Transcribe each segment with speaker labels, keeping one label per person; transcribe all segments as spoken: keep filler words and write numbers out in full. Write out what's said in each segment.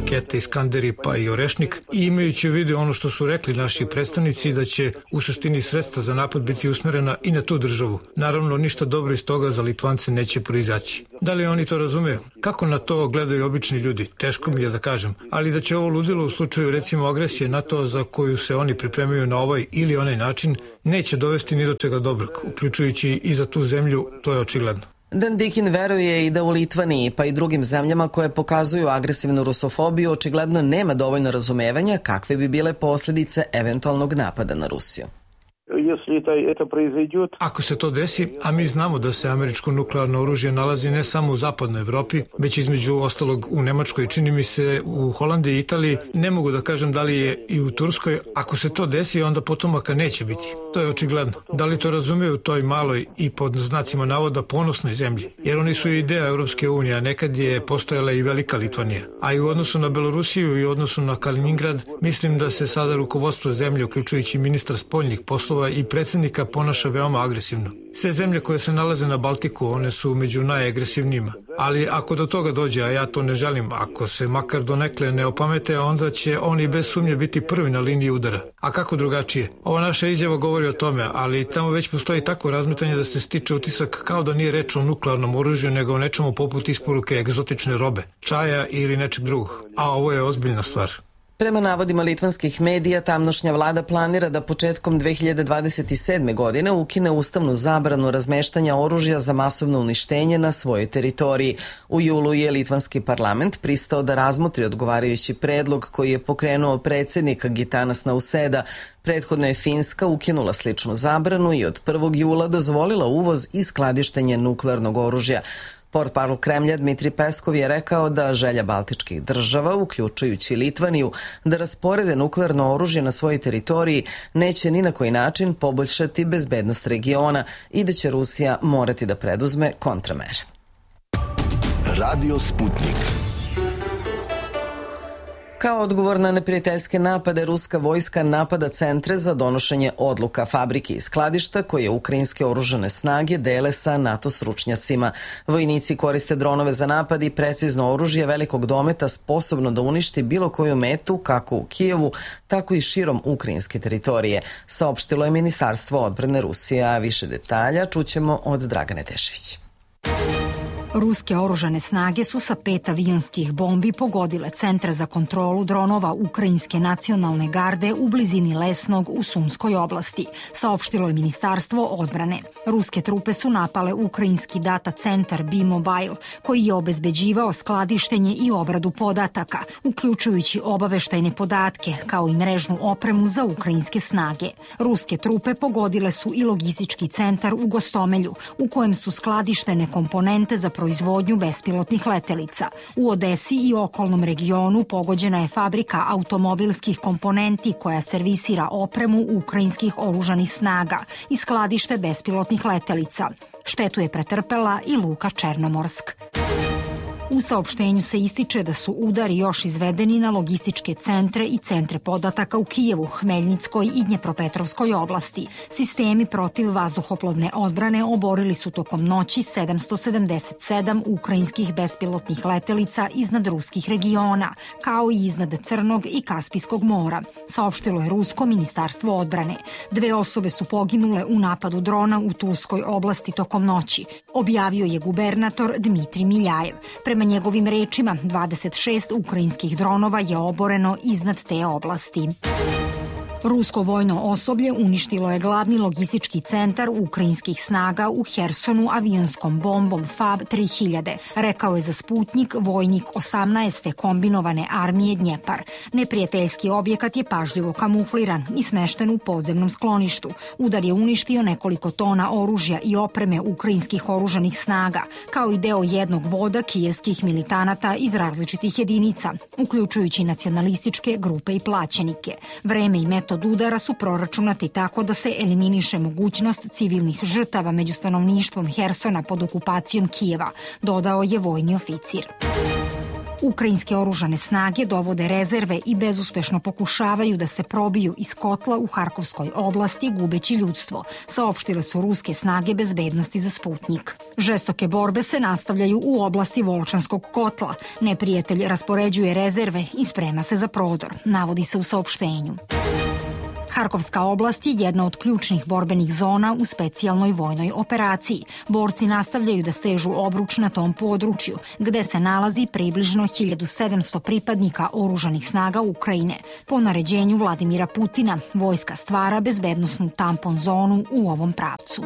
Speaker 1: rakete Iskanderi pa i Orešnik, i imajući u vidu ono što su rekli naši predstavnici da će u suštini sredstva za napad biti usmerena i na tu državu. Naravno, ništa dobro iz toga za Litvance neće proizaći. Da li oni to razumeju? Kako na to gledaju obični ljudi? Teško mi je da kažem, ali da će ovo ludilo u slučaju recimo agresije NATO za koju se oni pripremaju na ovaj ili onaj način neće dovesti ni do čega dobrog, uključujući i za tu zemlju, to je očigledno.
Speaker 2: Dendikin veruje i da u Litvaniji pa i drugim zemljama koje pokazuju agresivnu rusofobiju očigledno nema dovoljno razumevanja kakve bi bile posljedice eventualnog napada na Rusiju.
Speaker 1: Ako se to desi, a mi znamo da se američko nuklearno oružje nalazi ne samo u zapadnoj Evropi, već između ostalog u Nemačkoj, čini mi se u Holandiji i Italiji, ne mogu da kažem da li je i u Turskoj, ako se to desi, onda potomaka neće biti. To je očigledno. Da li to razumiju u toj maloj i pod znacima navoda ponosnoj zemlji? Jer oni su i ideja Europske unije, a nekad je postojala i velika Litvanija. A i u odnosu na Belorusiju i u odnosu na Kaliningrad, mislim da se sada rukovodstvo zemlje, uključujući ministra spoljnih poslova i predsjednika, ponaša veoma agresivno. Sve zemlje koje se nalaze na Baltiku, one su među najagresivnijima. Ali ako do toga dođe, a ja to ne želim, ako se makar donekle ne opamete, onda će oni bez sumnje biti prvi na liniji udara. A kako drugačije? Ova naša izjava govori o tome, ali tamo već postoji tako razmetanje da se stiče utisak kao da nije reč o nuklearnom oružju, nego o nečemu poput isporuke egzotične robe, čaja ili nečeg drugog. A ovo je ozbiljna stvar.
Speaker 2: Prema navodima litvanskih medija, tamošnja vlada planira da početkom dve hiljade dvadeset sedme. godine ukine ustavnu zabranu razmeštanja oružja za masovno uništenje na svojoj teritoriji. U julu je litvanski parlament pristao da razmotri odgovarajući predlog koji je pokrenuo predsjednik Gitanas Nauseda. Prethodno je Finska ukinula sličnu zabranu i od prvog jula dozvolila uvoz i skladištenje nuklearnog oružja. Portparol Kremlja Dmitri Peskov je rekao da želja baltičkih država, uključujući Litvaniju, da rasporede nuklearno oružje na svojoj teritoriji neće ni na koji način poboljšati bezbednost regiona i da će Rusija morati da preduzme kontramere.
Speaker 3: Radio Sputnik.
Speaker 2: Kao odgovor na neprijateljske napade, ruska vojska napada centre za donošenje odluka, fabrike i skladišta koje ukrajinske oružane snage dele sa NATO stručnjacima. Vojnici koriste dronove za napad i precizno oružje velikog dometa sposobno da uništi bilo koju metu kako u Kijevu, tako i širom ukrajinske teritorije, saopštilo je Ministarstvo odbrane Rusije, a više detalja čućemo od Dragane Tešević.
Speaker 4: Ruske oružane snage su sa pet avionskih bombi pogodile centre za kontrolu dronova Ukrajinske nacionalne garde u blizini Lesnog u Sumskoj oblasti, saopštilo je Ministarstvo odbrane. Ruske trupe su napale ukrajinski data centar B-Mobile, koji je obezbeđivao skladištenje i obradu podataka, uključujući obaveštajne podatke, kao i mrežnu opremu za ukrajinske snage. Ruske trupe pogodile su i logistički centar u Gostomelju, u kojem su skladištene komponente za proizvodnju bespilotnih letelica. U Odesi i okolnom regionu pogođena je fabrika automobilskih komponenti koja servisira opremu ukrajinskih oružanih snaga i skladište bespilotnih letelica. Štetu je pretrpela i luka Černomorsk. U saopštenju se ističe da su udari još izvedeni na logističke centre i centre podataka u Kijevu, Hmeljnickoj i Dnjepropetrovskoj oblasti. Sistemi protiv vazduhoplovne odbrane oborili su tokom noći sedamsto sedamdeset sedam ukrajinskih bespilotnih letelica iznad ruskih regiona, kao i iznad Crnog i Kaspijskog mora, saopštilo je Rusko ministarstvo odbrane. Dve osobe su poginule u napadu drona u Tulskoj oblasti tokom noći, objavio je gubernator Dmitrij Miljajev. Prema njegovim rečima, dvadeset šest ukrajinskih dronova je oboreno iznad te oblasti. Rusko vojno osoblje uništilo je glavni logistički centar ukrajinskih snaga u Hersonu avionskom bombom Fab tri hiljade, rekao je za Sputnik vojnik osamnaeste kombinovane armije Dnjepar. Neprijateljski objekat je pažljivo kamufliran i smešten u podzemnom skloništu. Udar je uništio nekoliko tona oružja i opreme ukrajinskih oružanih snaga, kao i deo jednog voda kijevskih militanata iz različitih jedinica, uključujući nacionalističke grupe i plaćenike. Vreme i metod od udara su proračunati tako da se eliminiše mogućnost civilnih žrtava među stanovništvom Hersona pod okupacijom Kijeva, dodao je vojni oficir. Ukrajinske oružane snage dovode rezerve i bezuspešno pokušavaju da se probiju iz kotla u Harkovskoj oblasti gubeći ljudstvo, saopštile su ruske snage bezbednosti za Sputnik. Žestoke borbe se nastavljaju u oblasti Volčanskog kotla. Neprijatelj raspoređuje rezerve i sprema se za prodor, navodi se u saopštenju. Harkovska oblast je jedna od ključnih borbenih zona u specijalnoj vojnoj operaciji. Borci nastavljaju da stežu obruč na tom području, gde se nalazi približno hiljadu sedamsto pripadnika oružanih snaga Ukrajine. Po naređenju Vladimira Putina, vojska stvara bezbednosnu tampon zonu u ovom pravcu.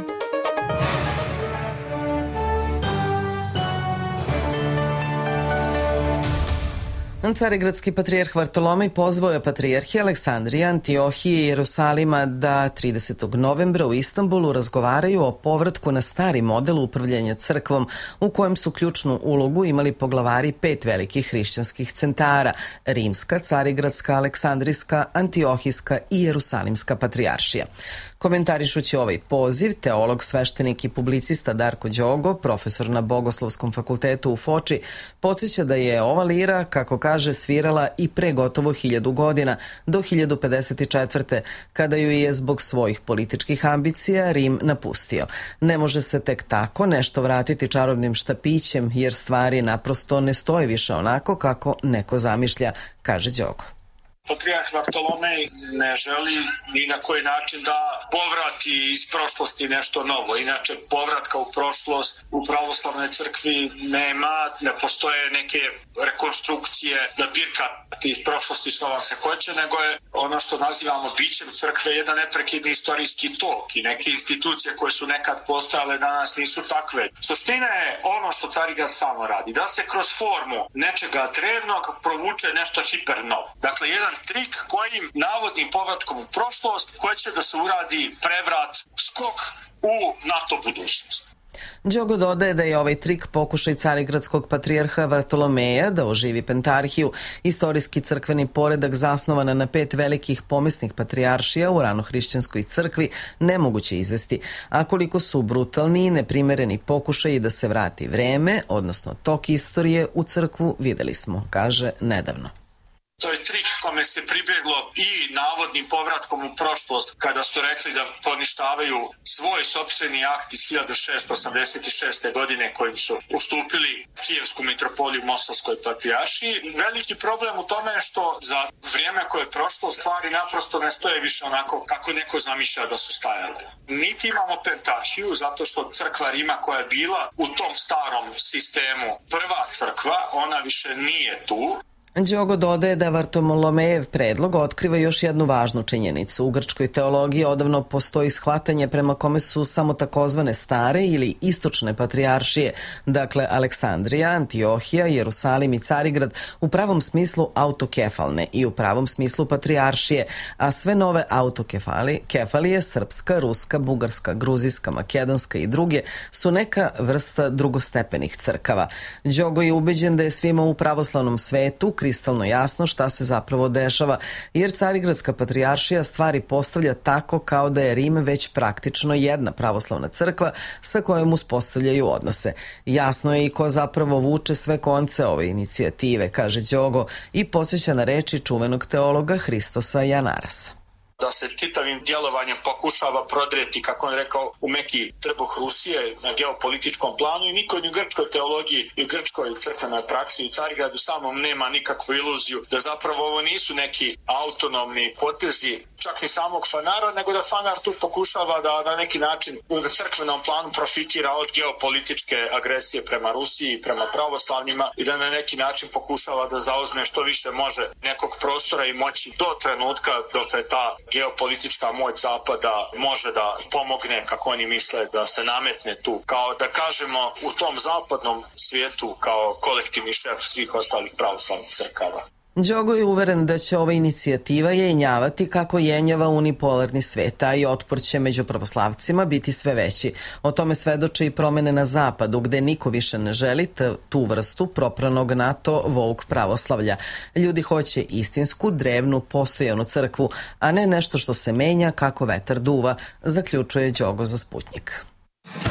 Speaker 2: Carigradski patrijarh Vartolomej pozvao je patrijarhe Aleksandrije, Antiohije i Jerusalima da tridesetog novembra u Istanbulu razgovaraju o povratku na stari model upravljanja crkvom, u kojem su ključnu ulogu imali poglavari pet velikih hrišćanskih centara: Rimska, Carigradska, Aleksandrijska, Antiohijska i Jerusalimska patrijaršija. Komentarišući ovaj poziv, teolog, sveštenik i publicista Darko Đogo, profesor na Bogoslovskom fakultetu u Foči, podsjeća da je ova lira, kako kaže, svirala i pre gotovo hiljadu godina, do hiljadu pedeset četvrte. kada ju je zbog svojih političkih ambicija Rim napustio. Ne može se tek tako nešto vratiti čarobnim štapićem, jer stvari naprosto ne stoje više onako kako neko zamišlja, kaže Đogo.
Speaker 5: Patrijarh Vartolomej ne želi ni na koji način da povrati iz prošlosti nešto novo. Inače, povratka u prošlost u pravoslavnoj crkvi nema, ne postoje neke rekonstrukcije da birkati iz prošlosti što vam se hoće, nego je ono što nazivamo bićem crkve jedan neprekidni istorijski tok i neke institucije koje su nekad postojale danas nisu takve. Suština je ono što Carigrad samo radi, da se kroz formu nečega drevnog provuče nešto hipernovo. Dakle, jedan trik kojim navodnim povratkom u prošlost hoće da se uradi prevrat, skok u NATO budućnost.
Speaker 2: Đogo dodaje da je ovaj trik pokušaj carigradskog patrijarha Vartolomeja da oživi pentarhiju, istorijski crkveni poredak zasnovan na pet velikih pomisnih patrijaršija u ranohrišćanskoj crkvi, nemoguće izvesti, a koliko su brutalni i neprimereni pokušaji da se vrati vreme, odnosno tok istorije u crkvu, videli smo, kaže nedavno.
Speaker 5: To je trik kome se pribjeglo i navodnim povratkom u prošlost kada su rekli da poništavaju svoj sopstveni akt iz hiljadu šeststo osamdeset šeste. godine kojim su ustupili Kijevsku mitropoliju Moslavskoj patrijaršiji. Veliki problem u tome je što za vrijeme koje je prošlo stvari naprosto ne stoje više onako kako neko zamišlja da su stajale. Niti imamo pentarhiju zato što crkva Rima koja je bila u tom starom sistemu prva crkva, ona više nije tu.
Speaker 2: Đogo dodaje da Vartolomejev predlog otkriva još jednu važnu činjenicu. U grčkoj teologiji odavno postoji shvatanje prema kome su samo takozvane stare ili istočne patrijaršije, dakle Aleksandrija, Antiohija, Jerusalim i Carigrad, u pravom smislu autokefalne i u pravom smislu patrijaršije, a sve nove autokefalije, srpska, ruska, bugarska, gruzijska, makedonska i druge, su neka vrsta drugostepenih crkava. Đogo je ubeđen da je svima u pravoslavnom svetu kristalno jasno šta se zapravo dešava, jer Carigradska patrijaršija stvari postavlja tako kao da je Rim već praktično jedna pravoslavna crkva sa kojom uspostavljaju odnose. Jasno je i ko zapravo vuče sve konce ove inicijative, kaže Đogo i podsjeća na reči čuvenog teologa Hristosa Janarasa.
Speaker 5: Da se čitavim djelovanjem pokušava prodreti, kako on rekao, u meki trbuh Rusije na geopolitičkom planu i niko ni u grčkoj teologiji i u grčkoj crkvenoj praksi u Carigradu samom nema nikakvu iluziju da zapravo ovo nisu neki autonomni potezi čak ni samog Fanara, nego da Fanar tu pokušava da na neki način u crkvenom planu profitira od geopolitičke agresije prema Rusiji, prema pravoslavnima i da na neki način pokušava da zauzme što više može nekog prostora i moći do trenutka dok je ta geopolitička moć Zapada može da pomogne, kako oni misle, da se nametne tu, kao da kažemo u tom zapadnom svijetu kao kolektivni šef svih ostalih pravoslavnih crkava.
Speaker 2: Đogo je uveren da će ova inicijativa jenjavati kako jenjava unipolarni svet, a i otpor će među pravoslavcima biti sve veći. O tome svedoče i promene na zapadu, gde niko više ne želi tu vrstu propranog NATO woke pravoslavlja. Ljudi hoće istinsku, drevnu, postojanu crkvu, a ne nešto što se menja kako vetar duva, zaključuje Đogo za Sputnik.